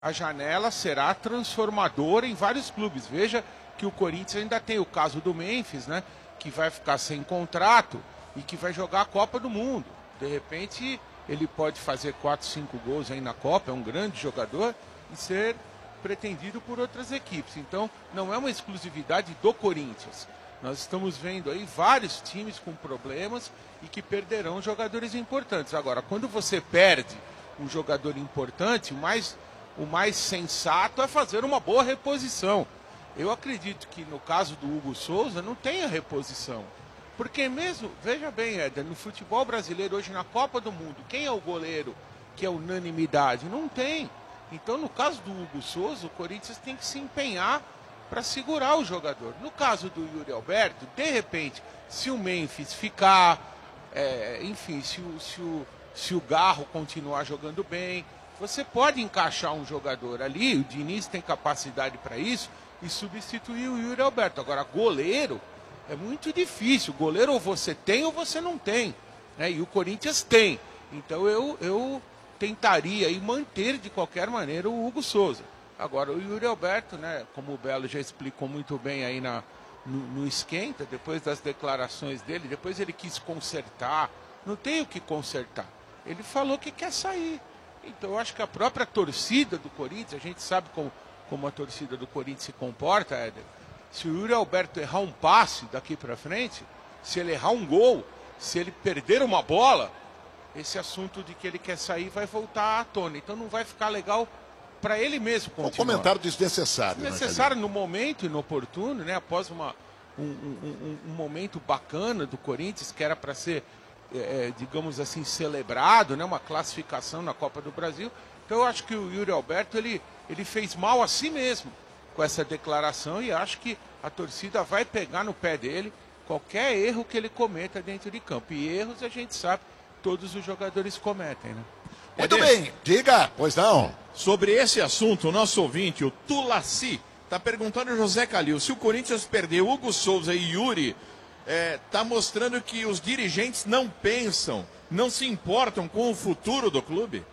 A janela será transformadora em vários clubes. Veja que o Corinthians ainda tem o caso do Memphis, né? Que vai ficar sem contrato e que vai jogar a Copa do Mundo. De repente, ele pode fazer 4, 5 gols aí na Copa, é um grande jogador, e ser pretendido por outras equipes. Então, não é uma exclusividade do Corinthians. Nós estamos vendo aí vários times com problemas e que perderão jogadores importantes. Agora, quando você perde um jogador importante, o mais sensato é fazer uma boa reposição. Eu acredito que no caso do Hugo Souza não tenha reposição. Porque mesmo, veja bem, Éder, no futebol brasileiro hoje na Copa do Mundo, quem é o goleiro que é unanimidade? Não tem. Então no caso do Hugo Souza, o Corinthians tem que se empenhar para segurar o jogador. No caso do Yuri Alberto, de repente, se o Memphis ficar, enfim, se o Garro continuar jogando bem, você pode encaixar um jogador ali, o Diniz tem capacidade para isso, e substituir o Yuri Alberto. Agora, goleiro é muito difícil. Goleiro ou você tem ou você não tem, né? E o Corinthians tem. Então eu tentaria aí manter de qualquer maneira o Hugo Souza. Agora, o Yuri Alberto, né, como o Belo já explicou muito bem aí no esquenta, depois das declarações dele, depois ele quis consertar. Não tem o que consertar. Ele falou que quer sair. Então eu acho que a própria torcida do Corinthians, a gente sabe como a torcida do Corinthians se comporta, Éder. Se o Yuri Alberto errar um passe daqui para frente, se ele errar um gol, se ele perder uma bola, esse assunto de que ele quer sair vai voltar à tona. Então não vai ficar legal para ele mesmo continuar. Um comentário desnecessário. Desnecessário no momento inoportuno, né? Após um momento bacana do Corinthians, que era para ser, digamos assim, celebrado, né? Uma classificação na Copa do Brasil. Então eu acho que o Yuri Alberto, ele fez mal a si mesmo com essa declaração e acho que a torcida vai pegar no pé dele qualquer erro que ele cometa dentro de campo. E erros a gente sabe, todos os jogadores cometem, né? Muito bem, diga, pois não. Sobre esse assunto, o nosso ouvinte, o Tulaci, está perguntando ao José Calil, se o Corinthians perder Hugo Souza e Yuri, está mostrando que os dirigentes não pensam, não se importam com o futuro do clube?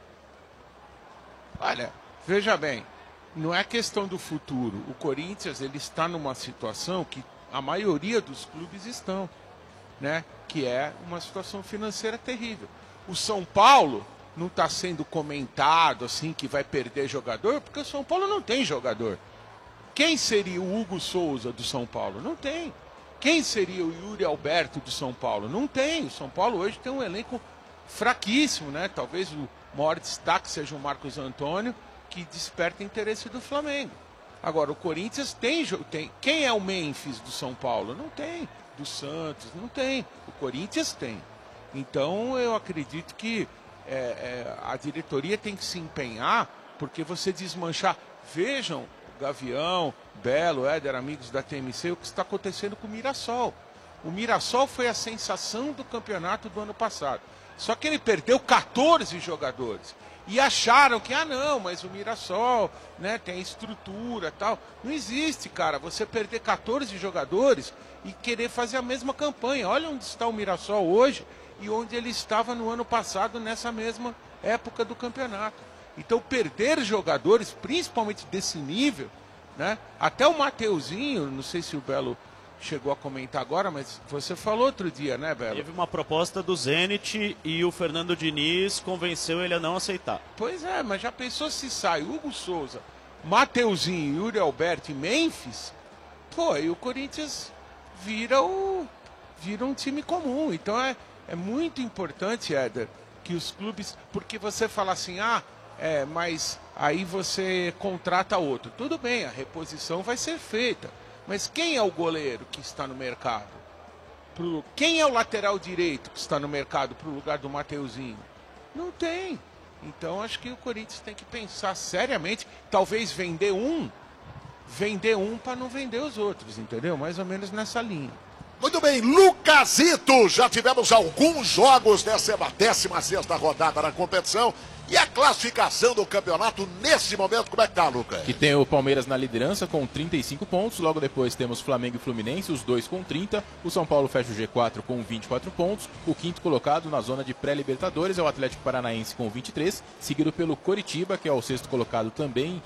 Olha, veja bem, não é questão do futuro. O Corinthians, ele está numa situação que a maioria dos clubes estão, né? Que é uma situação financeira terrível. O São Paulo não está sendo comentado assim que vai perder jogador, porque o São Paulo não tem jogador. Quem seria o Hugo Souza do São Paulo? Não tem. Quem seria o Yuri Alberto do São Paulo? Não tem. O São Paulo hoje tem um elenco fraquíssimo, né? Talvez o maior destaque seja o Marcos Antônio, que desperta interesse do Flamengo. Agora, o Corinthians tem. Quem é o Memphis do São Paulo? Não tem. Do Santos? Não tem. O Corinthians tem. Então, eu acredito que a diretoria tem que se empenhar, porque você desmanchar. Vejam, Gavião, Belo, Éder, amigos da TMC, o que está acontecendo com o Mirassol. O Mirassol foi a sensação do campeonato do ano passado. Só que ele perdeu 14 jogadores. E acharam que, não, mas o Mirassol, né, tem estrutura e tal. Não existe, cara, você perder 14 jogadores e querer fazer a mesma campanha. Olha onde está o Mirassol hoje e onde ele estava no ano passado, nessa mesma época do campeonato. Então, perder jogadores, principalmente desse nível, né, até o Mateuzinho, não sei se o Belo chegou a comentar agora, mas você falou outro dia, né, Belo? Teve uma proposta do Zenit e o Fernando Diniz convenceu ele a não aceitar. Pois é, mas já pensou se sai Hugo Souza, Mateuzinho, Yuri Alberto e Memphis? Pô, e o Corinthians vira um time comum. Então é muito importante, Éder, que os clubes... Porque você fala assim, mas aí você contrata outro. Tudo bem, a reposição vai ser feita. Mas quem é o goleiro que está no mercado? Quem é o lateral direito que está no mercado para o lugar do Mateuzinho? Não tem. Então acho que o Corinthians tem que pensar seriamente, talvez vender um para não vender os outros, entendeu? Mais ou menos nessa linha. Muito bem, Lucasito, já tivemos alguns jogos dessa 16ª rodada na competição. E a classificação do campeonato nesse momento, como é que tá, Lucas? Que tem o Palmeiras na liderança com 35 pontos, logo depois temos Flamengo e Fluminense, os dois com 30, o São Paulo fecha o G4 com 24 pontos, o quinto colocado na zona de pré-libertadores é o Atlético Paranaense com 23, seguido pelo Coritiba, que é o sexto colocado também